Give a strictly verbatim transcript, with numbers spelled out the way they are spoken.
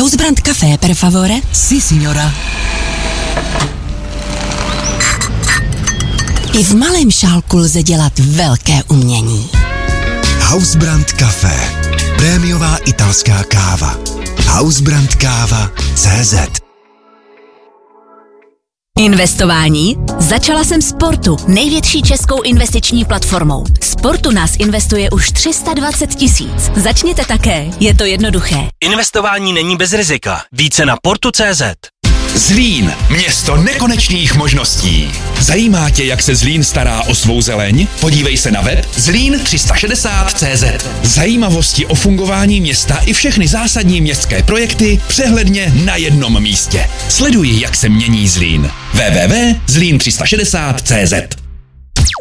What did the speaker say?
Hausbrand Café, per favore? Si, signora. I v malém šálku lze dělat velké umění. Hausbrand Café. Prémiová italská káva. Hausbrand káva tečka cé zet. Investování? Začala jsem Sportu, největší českou investiční platformou. Sportu nás investuje už tři sta dvacet tisíc. Začněte také, je to jednoduché. Investování není bez rizika. Více na portu tečka cé zet. Zlín, město nekonečných možností. Zajímá tě, jak se Zlín stará o svou zeleň? Podívej se na web zlín tři sta šedesát tečka cé zet. Zajímavosti o fungování města i všechny zásadní městské projekty přehledně na jednom místě. Sleduj, jak se mění Zlín. w w w tečka zlín tři sta šedesát tečka cé zet.